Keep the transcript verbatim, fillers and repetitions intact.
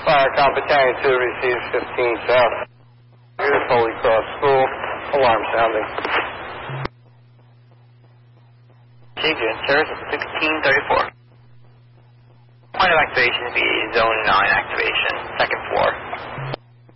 Fire Comp Battalion two receives fifteen South. Here's Holy Cross School. Alarm sounding. Adrian, service sixteen thirty-four. Point of activation would be zone nine activation, second floor.